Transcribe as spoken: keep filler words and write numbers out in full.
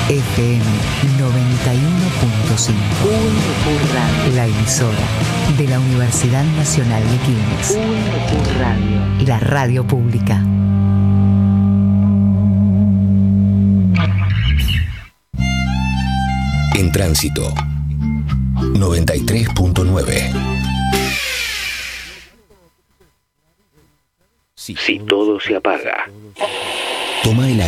F M noventa y uno punto cinco. U N Q Radio. La emisora de la Universidad Nacional de Quilmes. U N Q Radio. La radio pública. En Tránsito noventa y tres punto nueve. Si todo se apaga, Toma el